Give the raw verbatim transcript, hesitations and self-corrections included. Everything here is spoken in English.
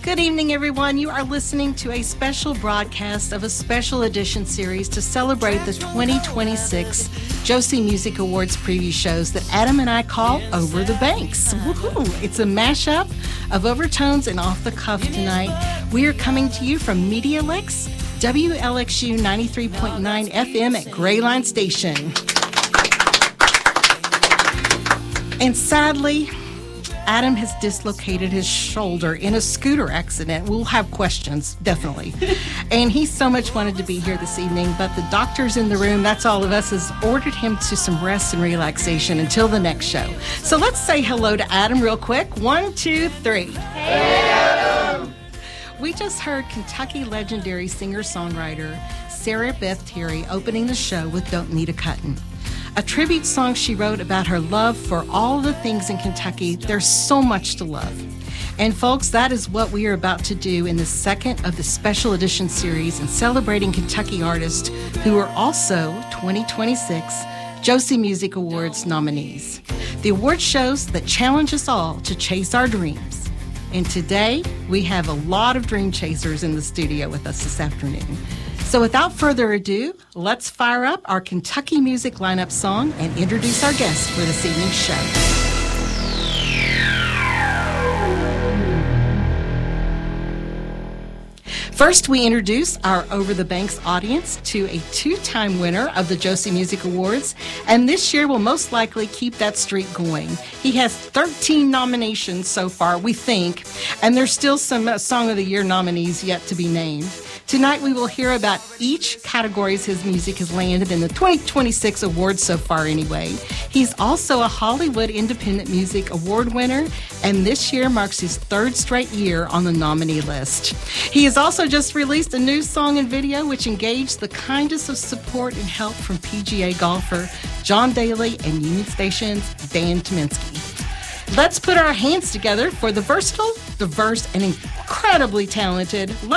Good evening, everyone. You are listening to a special broadcast of a special edition series to celebrate the twenty twenty-six Josie Music Awards preview shows that Adam and I call Over the Banks. Woohoo! It's a mashup of overtones and off the cuff tonight. We are coming to you from Media Licks, W L X U ninety-three point nine F M at Grayline Station. And sadly, Adam has dislocated his shoulder in a scooter accident. We'll have questions, definitely. And he so much wanted to be here this evening, but the doctors in the room, that's all of us, has ordered him to some rest and relaxation until the next show. So let's say hello to Adam real quick. One, two, three. Hey, Adam! We just heard Kentucky legendary singer-songwriter Sarah Beth Terry opening the show with Don't Need a Cuttin', a tribute song she wrote about her love for all the things in Kentucky. There's so much to love. And folks, that is what we are about to do in the second of the special edition series in celebrating Kentucky artists who are also twenty twenty-six Josie Music Awards nominees. The award shows that challenge us all to chase our dreams. And today, we have a lot of dream chasers in the studio with us this afternoon. So without further ado, let's fire up our Kentucky music lineup song and introduce our guest for this evening's show. First, we introduce our Over the Banks audience to a two-time winner of the Josie Music Awards, and this year will most likely keep that streak going. He has thirteen nominations so far, we think, and there's still some uh, Song of the Year nominees yet to be named. Tonight, we will hear about each categories his music has landed in the twenty twenty-six awards so far anyway. He's also a Hollywood Independent Music Award winner, and this year marks his third straight year on the nominee list. He has also just released a new song and video which engaged the kindest of support and help from P G A golfer John Daly and Union Station's Dan Tyminski. Let's put our hands together for the versatile, diverse, and incredibly talented